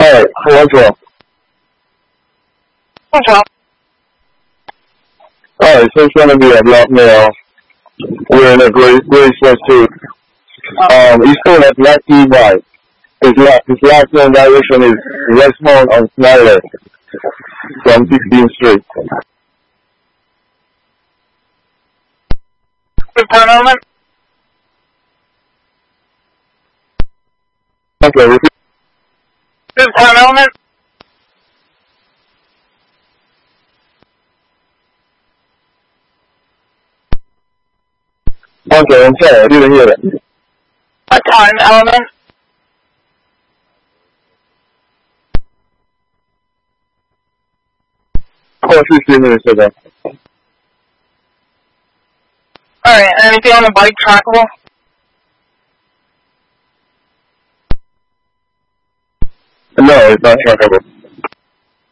Alright, what's wrong? What's wrong? Alright, so it's gonna be a black male wearing a gray sweatsuit. He's still at Black EY. His last known direction is Westmount on Snyder from 16th Street. Good time element? Okay, repeat. Good time element? Okay, I'm sorry, I didn't hear that. A time element? Oh, 15 minutes ago. Alright, anything on the bike trackable? No, it's not trackable.